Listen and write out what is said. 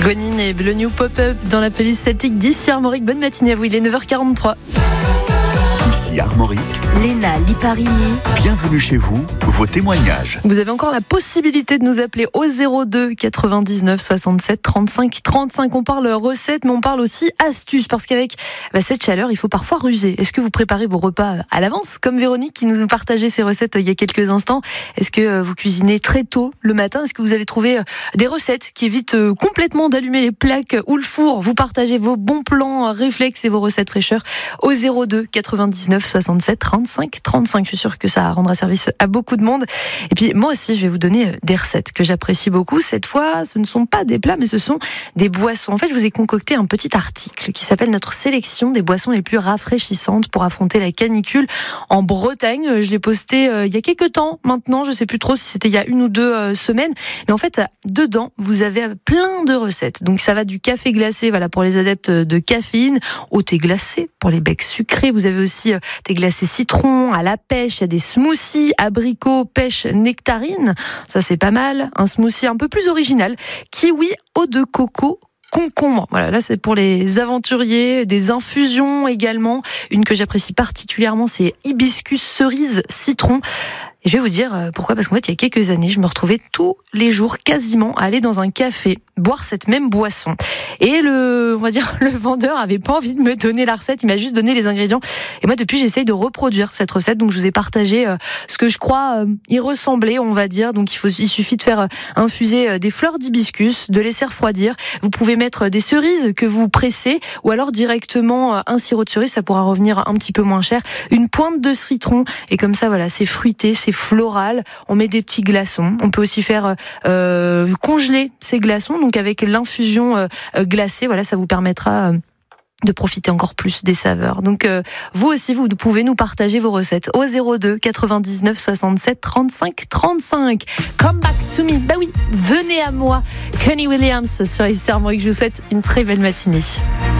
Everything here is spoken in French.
Gonin et Bleu New Pop-Up dans la playlist Celtic d'ici Armorique. Bonne matinée à vous, il est 9h43. Ici Armorique, Léna Liparini. bienvenue chez vous, vos témoignages. Vous avez encore la possibilité de nous appeler au 02 99 67 35 35. On parle recettes, mais on parle aussi astuces, parce qu'avec cette chaleur, il faut parfois ruser. Est-ce que vous préparez vos repas à l'avance, comme Véronique qui nous partageait ses recettes il y a quelques instants? Est-ce que vous cuisinez très tôt le matin? Est-ce que vous avez trouvé des recettes qui évitent complètement d'allumer les plaques ou le four? Vous partagez vos bons plans réflexes et vos recettes fraîcheurs au 02 99 67 35 35. Je suis sûre que ça rendra service à beaucoup de monde. Et puis moi aussi, je vais vous donner des recettes que j'apprécie beaucoup. Cette fois, ce ne sont pas des plats, mais ce sont des boissons. En fait, je vous ai concocté un petit article qui s'appelle notre sélection des boissons les plus rafraîchissantes pour affronter la canicule en Bretagne. Je l'ai posté il y a quelques temps maintenant. Je sais plus trop si c'était il y a 1 ou 2 semaines. Mais en fait, dedans, vous avez plein de recettes. Donc ça va du café glacé, voilà, pour les adeptes de caféine, au thé glacé pour les becs sucrés. Vous avez aussi thé glacé citron, à la pêche, il y a des smoothies, abricots, pêche, nectarine. Ça, c'est pas mal. Un smoothie un peu plus original. Kiwi, eau de coco, concombre. Voilà, là, c'est pour les aventuriers. Des infusions également. Une que j'apprécie particulièrement, c'est hibiscus, cerise, citron. Et je vais vous dire pourquoi, parce qu'en fait, il y a quelques années, je me retrouvais tous les jours quasiment à aller dans un café, boire cette même boisson. Et le vendeur avait pas envie de me donner la recette, il m'a juste donné les ingrédients. Et moi, depuis, j'essaye de reproduire cette recette. Donc, je vous ai partagé ce que je crois y ressembler, on va dire. Donc, il suffit de faire infuser des fleurs d'hibiscus, de laisser refroidir. Vous pouvez mettre des cerises que vous pressez, ou alors directement un sirop de cerise, ça pourra revenir un petit peu moins cher. Une pointe de citron, et comme ça, voilà, c'est fruité, c'est floral. On met des petits glaçons. On peut aussi faire congeler ces glaçons. Donc avec l'infusion glacée, voilà, ça vous permettra de profiter encore plus des saveurs. Donc vous aussi, vous pouvez nous partager vos recettes au 02 99 67 35 35. Come back to me. Bah oui, venez à moi. Kenny Williams sur Ici Armorique. Je vous souhaite une très belle matinée.